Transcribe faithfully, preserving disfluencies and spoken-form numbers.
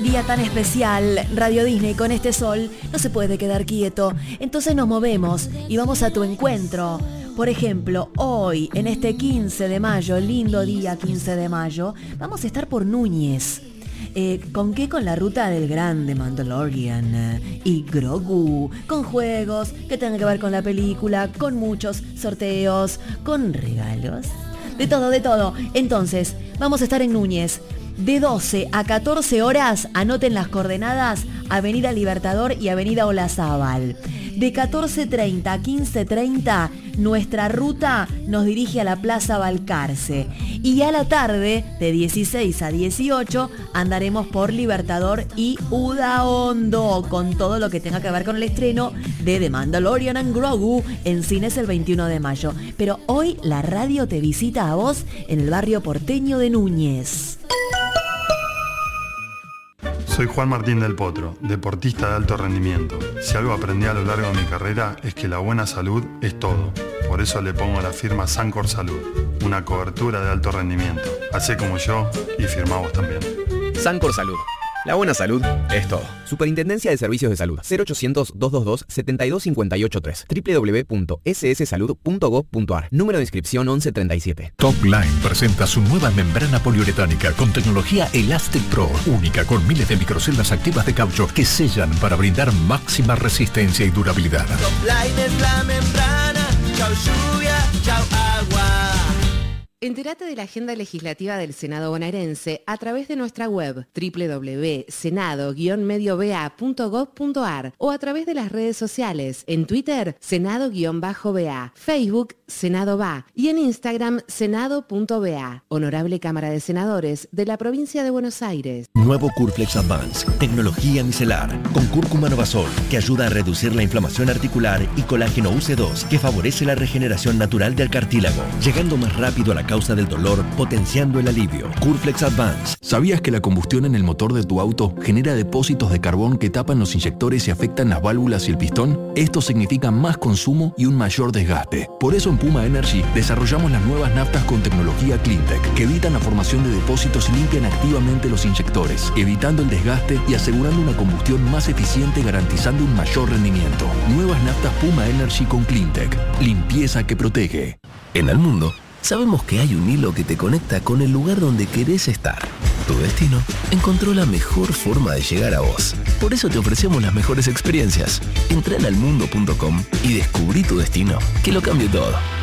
Día tan especial, Radio Disney con este sol no se puede quedar quieto. Entonces nos movemos y vamos a tu encuentro. Por ejemplo, hoy, en este quince de mayo, lindo día quince de mayo, vamos a estar por Núñez. Eh, ¿Con qué? Con la ruta del grande Mandalorian eh, y Grogu, con juegos que tengan que ver con la película, con muchos sorteos, con regalos, de todo, de todo. Entonces, vamos a estar en Núñez de doce a catorce horas, anoten las coordenadas, Avenida Libertador y Avenida Olazábal. De catorce treinta a quince treinta, nuestra ruta nos dirige a la Plaza Balcarce. Y a la tarde, de dieciséis a dieciocho, andaremos por Libertador y Udaondo, con todo lo que tenga que ver con el estreno de The Mandalorian and Grogu en cines el veintiuno de mayo. Pero hoy la radio te visita a vos en el barrio porteño de Núñez. Soy Juan Martín del Potro, deportista de alto rendimiento. Si algo aprendí a lo largo de mi carrera es que la buena salud es todo. Por eso le pongo a la firma Sancor Salud, una cobertura de alto rendimiento. Hacé como yo y firmá vos también. Sancor Salud. La buena salud es todo. Superintendencia de Servicios de Salud. cero ochocientos, doscientos veintidós, setenta y dos cincuenta y ocho tres. doble u doble u doble u punto ese ese salud punto gob punto ar. Número de inscripción once treinta y siete. Topline presenta su nueva membrana poliuretánica con tecnología Elastic Pro, única con miles de microceldas activas de caucho que sellan para brindar máxima resistencia y durabilidad. Topline es la membrana. Chau lluvia, chau agua. Entérate de la agenda legislativa del Senado bonaerense a través de nuestra web doble u doble u doble u punto senado guion medio b a punto gob punto ar o a través de las redes sociales, en Twitter, Senado-B A, Facebook, Senado B A y en Instagram, Senado punto B A. Honorable Cámara de Senadores de la Provincia de Buenos Aires. Nuevo Curflex Advance, tecnología micelar, con cúrcuma novasol, que ayuda a reducir la inflamación articular, y colágeno U C dos, que favorece la regeneración natural del cartílago, llegando más rápido a la causa del dolor, potenciando el alivio. Curflex Advance. ¿Sabías que la combustión en el motor de tu auto genera depósitos de carbón que tapan los inyectores y afectan las válvulas y el pistón? Esto significa más consumo y un mayor desgaste. Por eso en Puma Energy desarrollamos las nuevas naftas con tecnología Cleantech, que evitan la formación de depósitos y limpian activamente los inyectores, evitando el desgaste y asegurando una combustión más eficiente, garantizando un mayor rendimiento. Nuevas naftas Puma Energy con Cleantech. Limpieza que protege. En el mundo, sabemos que hay un hilo que te conecta con el lugar donde querés estar. Tu destino encontró la mejor forma de llegar a vos. Por eso te ofrecemos las mejores experiencias. Entra en almundo punto com y descubrí tu destino, que lo cambie todo.